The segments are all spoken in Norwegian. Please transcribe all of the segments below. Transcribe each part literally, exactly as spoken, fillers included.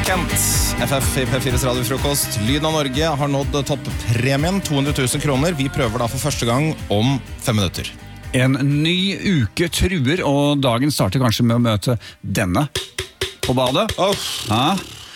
Kent, F F i P fires radiofrokost. Lyden av Norge har nådd toppremien, to hundre tusen kroner. Vi prøver da for første gang om fem minutter. En ny uke truer, og dagen starter kanskje med å møte denne på badet. Oh. Ja.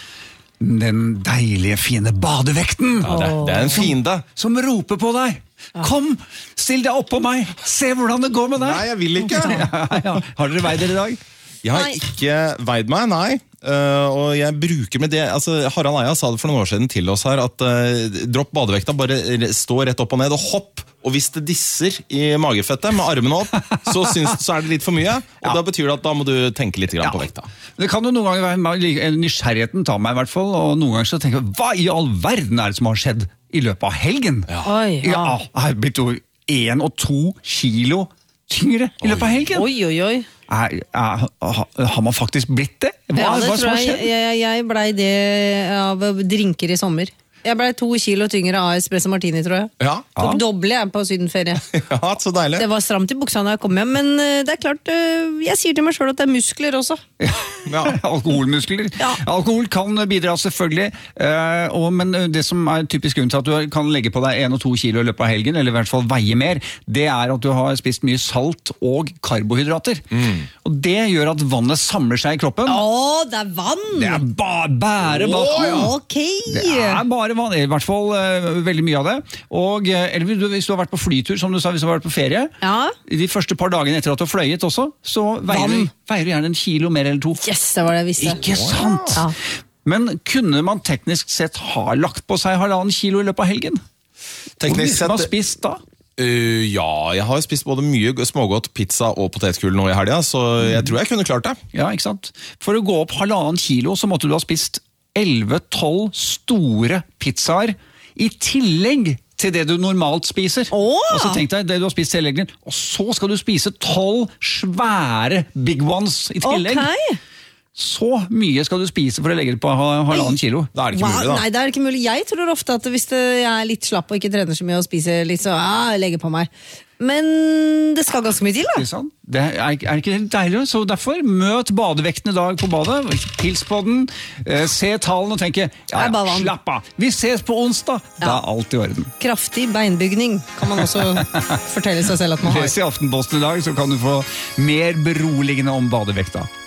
Den deilige, fine badevekten. Ja, det, det er en fiende. Som, som roper på deg. Kom, still deg opp på meg. Se hvordan det går med deg. Nei, jeg vil ikke. ja, ja. Har dere veid dere i dag? Jeg har Nei. ikke veid meg, nei. Uh, og jeg bruker med det, altså Harald Eia sa det for noen år siden til oss her, at uh, dropp badevekta, bare stå rett opp og ned og hopp. Og hvis det disser i magefettet med armene opp, så, syns, så er det litt for mye. Og ja. Da betyr det at da må du tenke litt grann ja. På vekta. Det kan jo noen ganger være, nysgjerrigheten tar meg i hvert fall, og noen ganger så tenker jeg, hva i all verden er det som har skjedd i løpet av helgen? Ja. Oi, ja. Ja, jeg har blitt jo en og to kilo tyngre i løpet av helgen. Oi, oi, oi. Er, er, har man faktisk blitt det? Hva, ja, det hva tror jeg, jeg, jeg blei det av drinker i sommer. Jeg blei to kilo tyngre av espresso martini, tror jeg. Ja. Tok Ja. doble jeg på sydenferie. Ja, så deilig. Det var stramt i buksa når jeg kom hjem, men uh, det er klart, uh, jeg sier til meg selv at det er muskler også. Ja. Alkoholmuskler. Ja. Alkohol kan bidra selvfølgelig, eh, og, men det som er typisk grunn til at du kan legge på deg en og to kilo i løpet av helgen, eller i hvert fall veie mer, det er at du har spist mye salt og karbohydrater. Mm. Og det gjør at vannet samler seg i kroppen. Å, det er vann! Det er ba bare vann! Å, ja. Ok! Det er bare vann, i hvert fall uh, veldig mye av det. Og, uh, eller hvis du har vært på flytur, som du sa, hvis du har vært på ferie, Ja. de første par dagene etter at du har fløyet også, så veier du, Vann. veier du gjerne en kilo mer eller to. Yes, det var det jeg visste. Ikke sant? Ja. Men kunne man teknisk sett ha lagt på seg halvannen kilo i løpet av helgen? Teknisk Hvor mye man sett... spist da? Uh, ja, jeg har spist både mye smågodt, pizza og potetgull nå i helga, så jeg tror jeg kunne klart det. Ja, ikke sant? For å gå opp halvannen kilo så måtte du ha spist elleve tolv store pizzaer i tillegg til det du normalt spiser. Åh! Altså tenk deg det du har spist hele helgen, og så skal du spise tolv svære big ones i tillegg. Ok! Så mye skal du spise for å legge det på ha- halvannen kilo. Da er det ikke Wow, mulig da. nei, det er ikke mulig. Jeg tror ofte at hvis det, jeg er litt slapp og ikke trener så mye og spiser litt, så ja, jeg legger på meg. Men det skal ganske mye til, da. Ikke sant? Det er, er ikke helt deilig, så derfor møt badevekten i dag på badet, hils på den, eh, se tallene og tenke, ja, Det er bare ja, vann. slapp av, vi ses på onsdag, da Ja. er alt i orden. Kraftig beinbygning kan man også fortelle seg selv at man har. Les i Aftenposten i dag, så kan du få mer beroligende om badevekta.